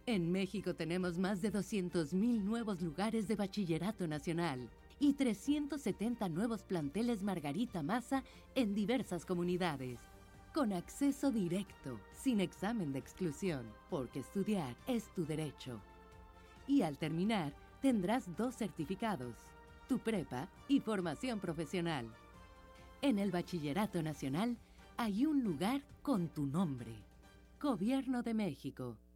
En México tenemos más de 200,000 nuevos lugares de bachillerato nacional y 370 nuevos planteles Margarita Maza en diversas comunidades. Con acceso directo, sin examen de exclusión, porque estudiar es tu derecho. Y al terminar, tendrás 2 certificados, tu prepa y formación profesional. En el Bachillerato Nacional hay un lugar con tu nombre. Gobierno de México.